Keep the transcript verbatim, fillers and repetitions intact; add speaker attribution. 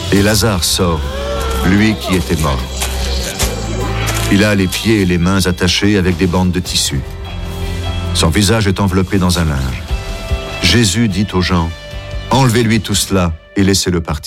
Speaker 1: Et Lazare sort, lui qui était mort. Il a les pieds et les mains attachés avec des bandes de tissu. Son visage est enveloppé dans un linge. Jésus dit aux gens, « Enlevez-lui tout cela et laissez-le partir. »